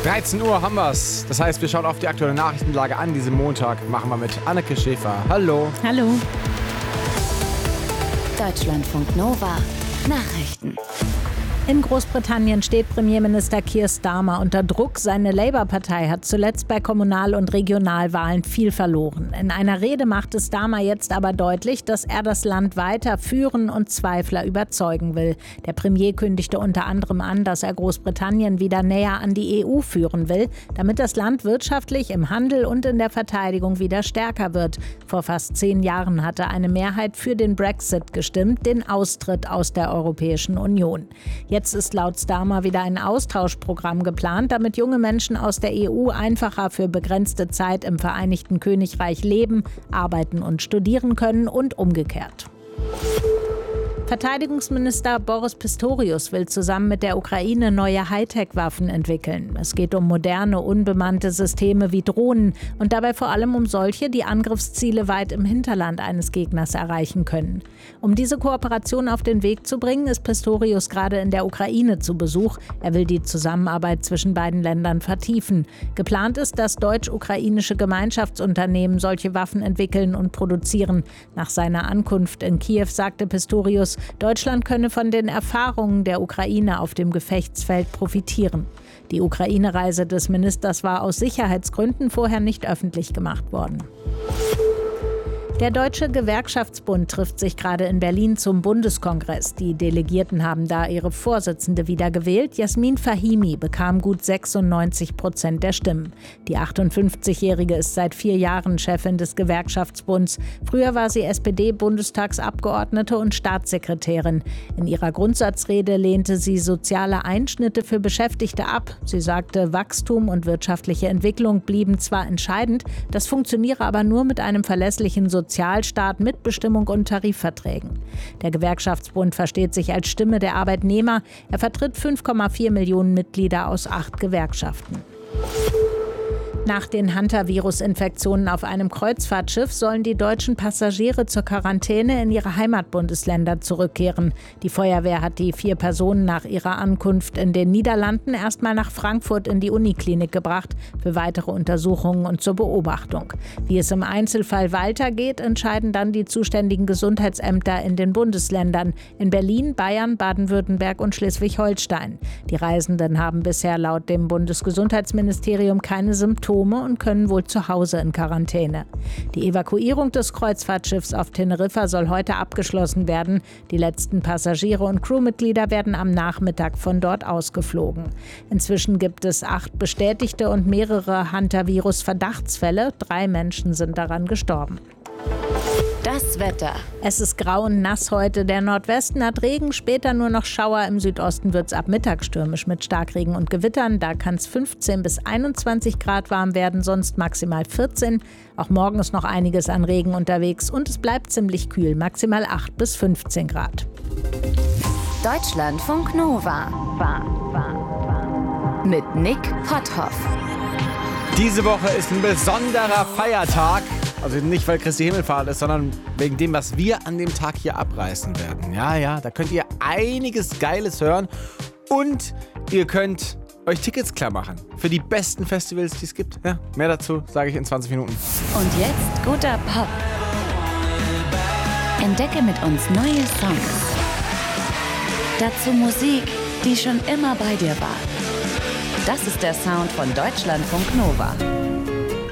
13 Uhr haben wir's. Das heißt, wir schauen auf die aktuelle Nachrichtenlage an diesem Montag. Machen wir mit Anneke Schäfer. Hallo. Hallo. Deutschlandfunk Nova. Nachrichten. In Großbritannien steht Premierminister Keir Starmer unter Druck. Seine Labour-Partei hat zuletzt bei Kommunal- und Regionalwahlen viel verloren. In einer Rede machte Starmer jetzt aber deutlich, dass er das Land weiter führen und Zweifler überzeugen will. Der Premier kündigte unter anderem an, dass er Großbritannien wieder näher an die EU führen will, damit das Land wirtschaftlich, im Handel und in der Verteidigung wieder stärker wird. Vor fast 10 Jahren hatte eine Mehrheit für den Brexit gestimmt, den Austritt aus der Europäischen Union. Jetzt ist laut Starmer wieder ein Austauschprogramm geplant, damit junge Menschen aus der EU einfacher für begrenzte Zeit im Vereinigten Königreich leben, arbeiten und studieren können und umgekehrt. Verteidigungsminister Boris Pistorius will zusammen mit der Ukraine neue Hightech-Waffen entwickeln. Es geht um moderne, unbemannte Systeme wie Drohnen und dabei vor allem um solche, die Angriffsziele weit im Hinterland eines Gegners erreichen können. Um diese Kooperation auf den Weg zu bringen, ist Pistorius gerade in der Ukraine zu Besuch. Er will die Zusammenarbeit zwischen beiden Ländern vertiefen. Geplant ist, dass deutsch-ukrainische Gemeinschaftsunternehmen solche Waffen entwickeln und produzieren. Nach seiner Ankunft in Kiew sagte Pistorius, Deutschland könne von den Erfahrungen der Ukraine auf dem Gefechtsfeld profitieren. Die Ukraine-Reise des Ministers war aus Sicherheitsgründen vorher nicht öffentlich gemacht worden. Der Deutsche Gewerkschaftsbund trifft sich gerade in Berlin zum Bundeskongress. Die Delegierten haben da ihre Vorsitzende wiedergewählt. Jasmin Fahimi bekam gut 96% der Stimmen. Die 58-Jährige ist seit 4 Jahren Chefin des Gewerkschaftsbunds. Früher war sie SPD-Bundestagsabgeordnete und Staatssekretärin. In ihrer Grundsatzrede lehnte sie soziale Einschnitte für Beschäftigte ab. Sie sagte, Wachstum und wirtschaftliche Entwicklung blieben zwar entscheidend, das funktioniere aber nur mit einem verlässlichen Sozialstaat, Mitbestimmung und Tarifverträgen. Der Gewerkschaftsbund versteht sich als Stimme der Arbeitnehmer. Er vertritt 5,4 Millionen Mitglieder aus 8 Gewerkschaften. Nach den Hantavirus-Infektionen auf einem Kreuzfahrtschiff sollen die deutschen Passagiere zur Quarantäne in ihre Heimatbundesländer zurückkehren. Die Feuerwehr hat die 4 Personen nach ihrer Ankunft in den Niederlanden erstmal nach Frankfurt in die Uniklinik gebracht für weitere Untersuchungen und zur Beobachtung. Wie es im Einzelfall weitergeht, entscheiden dann die zuständigen Gesundheitsämter in den Bundesländern in Berlin, Bayern, Baden-Württemberg und Schleswig-Holstein. Die Reisenden haben bisher laut dem Bundesgesundheitsministerium keine Symptome und können wohl zu Hause in Quarantäne. Die Evakuierung des Kreuzfahrtschiffs auf Teneriffa soll heute abgeschlossen werden. Die letzten Passagiere und Crewmitglieder werden am Nachmittag von dort ausgeflogen. Inzwischen gibt es 8 bestätigte und mehrere Hantavirus-Verdachtsfälle. 3 Menschen sind daran gestorben. Das Wetter. Es ist grau und nass heute. Der Nordwesten hat Regen, später nur noch Schauer. Im Südosten wird es ab Mittag stürmisch mit Starkregen und Gewittern. Da kann es 15 bis 21 Grad warm werden, sonst maximal 14. Auch morgen ist noch einiges an Regen unterwegs und es bleibt ziemlich kühl, maximal 8 bis 15 Grad. Deutschlandfunk Nova. Mit Nick Potthoff. Diese Woche ist ein besonderer Feiertag. Also nicht, weil Christi Himmelfahrt ist, sondern wegen dem, was wir an dem Tag hier abreißen werden. Ja, da könnt ihr einiges Geiles hören. Und ihr könnt euch Tickets klar machen für die besten Festivals, die es gibt. Ja, mehr dazu sage ich in 20 Minuten. Und jetzt guter Pop. Entdecke mit uns neue Songs. Dazu Musik, die schon immer bei dir war. Das ist der Sound von Deutschlandfunk Nova.